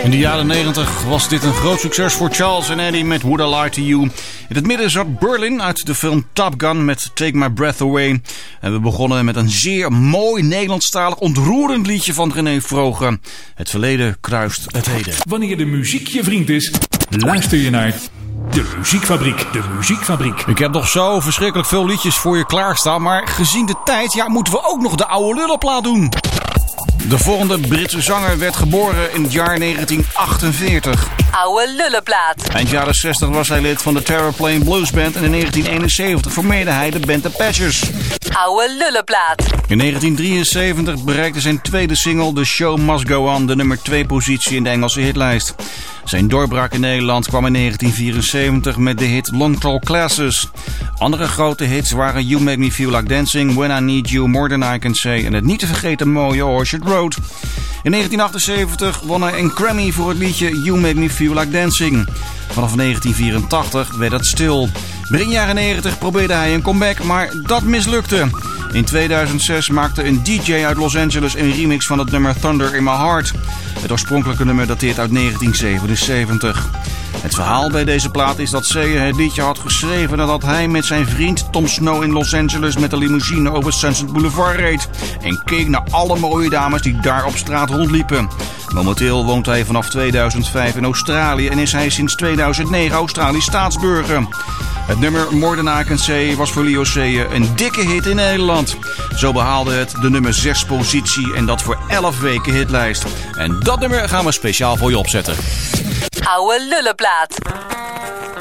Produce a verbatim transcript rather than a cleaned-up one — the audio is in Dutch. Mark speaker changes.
Speaker 1: In de jaren negentig was dit een groot succes voor Charles en Eddie met Would I Lie to You. In het midden zat Berlin uit de film Top Gun met Take My Breath Away. En we begonnen met een zeer mooi Nederlandstalig ontroerend liedje van René Vroger. Het verleden kruist het heden.
Speaker 2: Wanneer de muziek je vriend is, luister je naar De Muziekfabriek. De Muziekfabriek.
Speaker 1: Ik heb nog zo verschrikkelijk veel liedjes voor je klaarstaan, maar gezien de tijd, ja, moeten we ook nog de oude lullenplaat doen. De volgende Britse zanger werd geboren in het jaar negentien achtenveertig.
Speaker 3: Oude lullenplaat.
Speaker 1: Eind jaren zestig was hij lid van de Terraplane Blues Band en in negentien eenenzeventig formeerde hij de band The Patchers.
Speaker 3: Oude lullenplaat.
Speaker 1: In negentien drieënzeventig bereikte zijn tweede single The Show Must Go On de nummer twee positie in de Engelse hitlijst. Zijn doorbraak in Nederland kwam in negentien vierenzeventig met de hit Long Tall Classes. Andere grote hits waren You Make Me Feel Like Dancing, When I Need You, More Than I Can Say en het niet te vergeten mooie Orchard Road. In negentien achtenzeventig won hij een Grammy voor het liedje You Make Me Feel Like Dancing. Vanaf negentien vierentachtig werd het stil. Begin jaren negentig probeerde hij een comeback, maar dat mislukte. In tweeduizend zes maakte een D J uit Los Angeles een remix van het nummer Thunder in My Heart. Het oorspronkelijke nummer dateert uit negentien zevenenzeventig. Het verhaal bij deze plaat is dat Sayer het liedje had geschreven nadat hij met zijn vriend Tom Snow in Los Angeles met de limousine over Sunset Boulevard reed en keek naar alle mooie dames die daar op straat rondliepen. Momenteel woont hij vanaf tweeduizend vijf in Australië en is hij sinds tweeduizend negen Australisch staatsburger. Het nummer More Than I Can Say was voor Leo Sayer een dikke hit in Nederland. Zo behaalde het de nummer zes positie en dat voor elf weken hitlijst. En dat nummer gaan we speciaal voor je opzetten.
Speaker 3: Oude lullenplaat.